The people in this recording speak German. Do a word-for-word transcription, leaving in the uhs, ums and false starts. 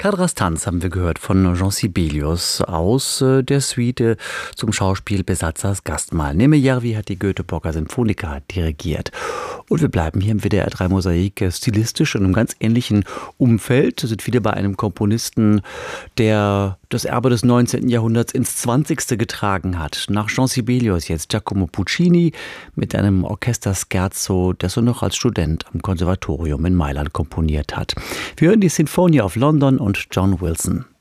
Kadras Tanz haben wir gehört von Jean Sibelius aus äh, der Suite zum Schauspiel Besatzers Gastmahl. Neme Järvi hat die Göteborger Symphoniker dirigiert. Und wir bleiben hier im W D R drei Mosaik äh, stilistisch in einem ganz ähnlichen Umfeld. Wir sind wieder bei einem Komponisten, der das Erbe des neunzehnten Jahrhunderts ins zwanzigste getragen hat. Nach Jean Sibelius jetzt Giacomo Puccini mit einem Orchesterscherzo, das er noch als Student am Konservatorium in Mailand komponiert hat. Wir hören die Sinfonie of London und John Wilson.